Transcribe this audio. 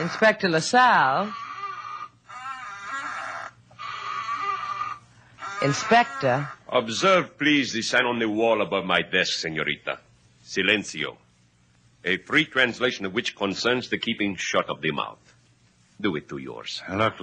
Inspector LaSalle. Inspector. Observe, please, the sign on the wall above my desk, senorita. Silencio. A free translation of which concerns the keeping shut of the mouth. Do it to yours. Look,